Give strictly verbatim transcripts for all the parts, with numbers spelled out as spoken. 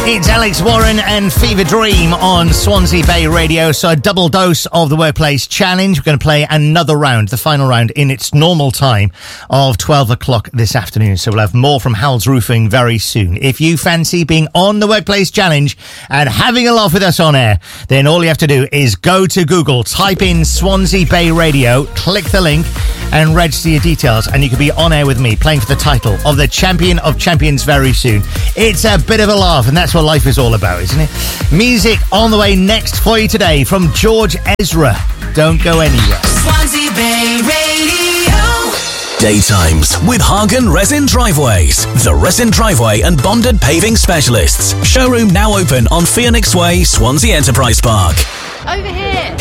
It's Alex Warren and Fever Dream on Swansea Bay Radio. So a double dose of the Workplace Challenge. We're going to play another round, the final round, in its normal time of twelve o'clock this afternoon. So we'll have more from Howells Roofing very soon. If you fancy being on the Workplace Challenge and having a laugh with us on air, then all you have to do is go to Google, type in Swansea Bay Radio, click the link and register your details, and you can be on air with me playing for the title of the Champion of Champions very soon. It's a bit of a laugh, and that's what life is all about, isn't it? Music on the way next for you today from George Ezra. Don't go anywhere. Swansea Bay Radio. Daytimes with Hagen Resin Driveways, the resin driveway and bonded paving specialists. Showroom now open on Phoenix Way, Swansea Enterprise Park. Over here.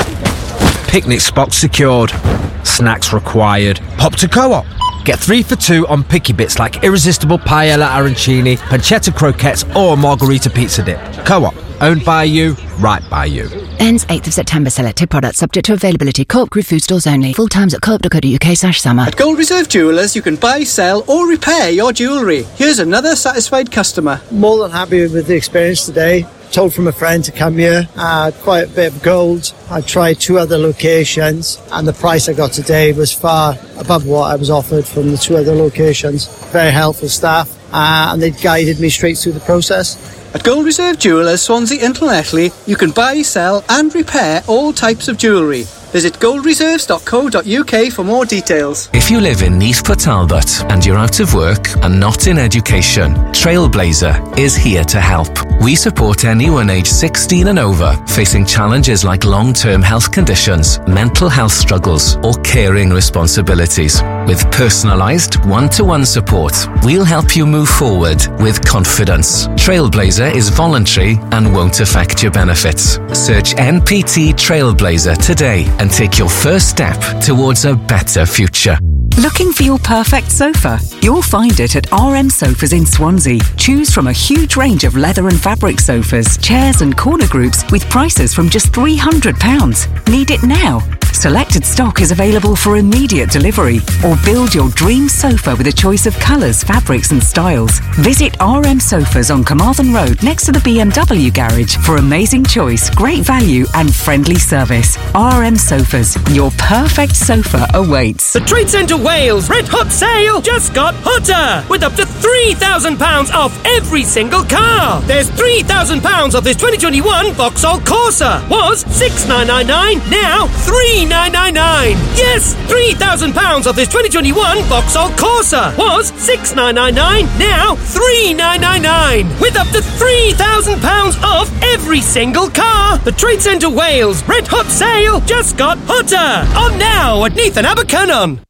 Picnic spot secured. Snacks required. Pop to Co-op. Get three for two on picky bits like irresistible paella arancini, pancetta croquettes or margarita pizza dip. Co-op. Owned by you, right by you. Ends eighth of September. Selected products subject to availability. Co-op Group food stores only. Full times at co-op dot co dot uk slash summer. At Gold Reserve Jewellers, you can buy, sell or repair your jewellery. Here's another satisfied customer. More than happy with the experience today. Told from a friend to come here. I had quite a bit of gold. I tried two other locations and the price I got today was far above what I was offered from the two other locations. Very helpful staff uh, and they guided me straight through the process. At Gold Reserve Jewellers, Swansea and Llanelli, you can buy, sell and repair all types of jewellery. Visit gold reserves dot co dot uk for more details. If you live in Neath Port Talbot and you're out of work and not in education, Trailblazer is here to help. We support anyone aged sixteen and over facing challenges like long-term health conditions, mental health struggles or caring responsibilities. With personalised one-to-one support, we'll help you move forward with confidence. Trailblazer is voluntary and won't affect your benefits. Search N P T Trailblazer today and take your first step towards a better future. Looking for your perfect sofa? You'll find it at R M Sofas in Swansea. Choose from a huge range of leather and fabric sofas, chairs and corner groups with prices from just three hundred pounds. Need it now? Selected stock is available for immediate delivery. Or build your dream sofa with a choice of colours, fabrics and styles. Visit R M Sofas on Carmarthen Road next to the B M W garage for amazing choice, great value and friendly service. R M Sofas, your perfect sofa awaits. The Trade Centre Wales Red Hot Sale just got hotter with up to three thousand pounds off every single car. There's three thousand pounds off this twenty twenty-one Vauxhall Corsa. Was six thousand nine hundred ninety-nine, now three thousand nine hundred ninety-nine. Yes, three thousand pounds off this twenty twenty-one Vauxhall Corsa. Was six thousand nine hundred ninety-nine, now three thousand nine hundred ninety-nine. With up to three thousand pounds off every single car. The Trade Centre Wales Red Hot Sale just got hotter. On now at Neath and Abercynon.